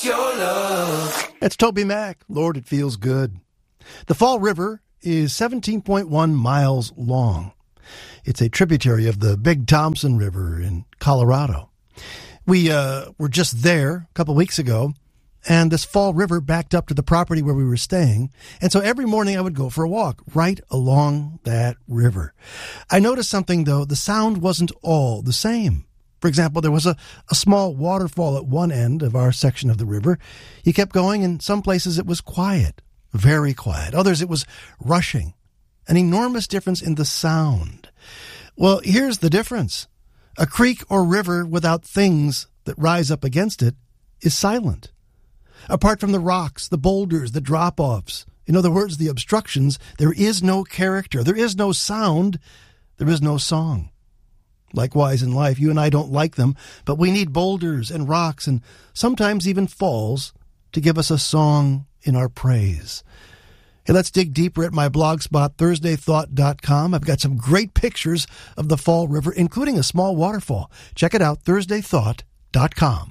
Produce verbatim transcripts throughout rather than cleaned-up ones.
it's your love. It's Toby Mac. Lord, it feels good. The Fall River is seventeen point one miles long. It's a tributary of the Big Thompson River in Colorado. We uh, were just there a couple weeks ago, and this Fall River backed up to the property where we were staying. And so every morning I would go for a walk right along that river. I noticed something, though. The sound wasn't all the same. For example, there was a, a small waterfall at one end of our section of the river. You kept going, and some places it was quiet, very quiet. Others it was rushing. An enormous difference in the sound. Well, here's the difference. A creek or river without things that rise up against it is silent. Apart from the rocks, the boulders, the drop-offs, in other words, the obstructions, there is no character, there is no sound, there is no song. Likewise in life, you and I don't like them, but we need boulders and rocks and sometimes even falls to give us a song in our praise. Hey, let's dig deeper at my blog spot, thursday thought dot com. I've got some great pictures of the Fall River, including a small waterfall. Check it out, thursday thought dot com.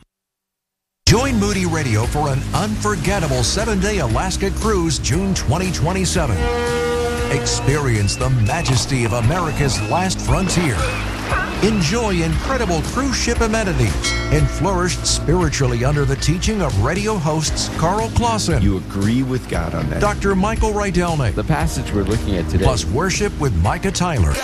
Join Moody Radio for an unforgettable seven-day Alaska cruise June twenty twenty-seven. Experience the majesty of America's last frontier. Enjoy incredible cruise ship amenities and flourish spiritually under the teaching of radio hosts Carl Clausen. You agree with God on that. Doctor Michael Rydelnik. The passage we're looking at today. Plus worship with Micah Tyler.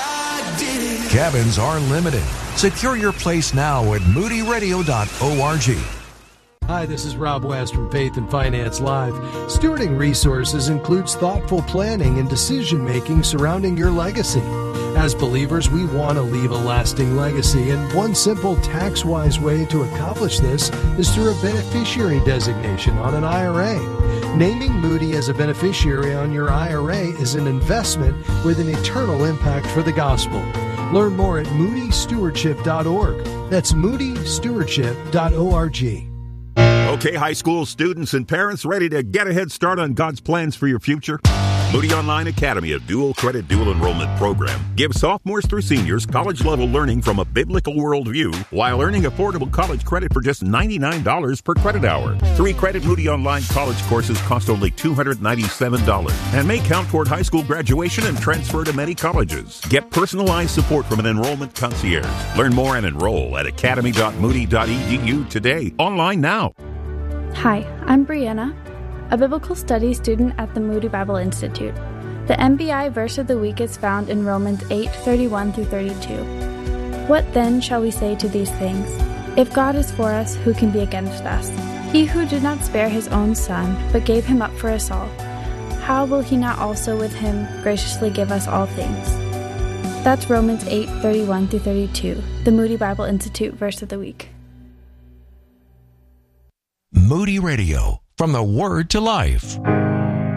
Cabins are limited. Secure your place now at moody radio dot org. Hi, this is Rob West from Faith and Finance Live. Stewarding resources includes thoughtful planning and decision-making surrounding your legacy. As believers, we want to leave a lasting legacy, and one simple tax-wise way to accomplish this is through a beneficiary designation on an I R A. Naming Moody as a beneficiary on your I R A is an investment with an eternal impact for the gospel. Learn more at moody stewardship dot org. That's moody stewardship dot org. Okay, high school students and parents ready to get a head start on God's plans for your future? Moody Online Academy, a dual credit, dual enrollment program, gives sophomores through seniors college-level learning from a biblical worldview while earning affordable college credit for just ninety-nine dollars per credit hour. Three-credit Moody Online college courses cost only two hundred ninety-seven dollars and may count toward high school graduation and transfer to many colleges. Get personalized support from an enrollment concierge. Learn more and enroll at academy dot moody dot e d u today. Online now. Hi, I'm Brianna, a biblical studies student at the Moody Bible Institute. The M B I verse of the week is found in Romans eight, thirty-one through thirty-two. What then shall we say to these things? If God is for us, who can be against us? He who did not spare his own son, but gave him up for us all, how will he not also with him graciously give us all things? That's Romans eight, thirty-one through thirty-two, the Moody Bible Institute verse of the week. Moody Radio, from the Word to Life.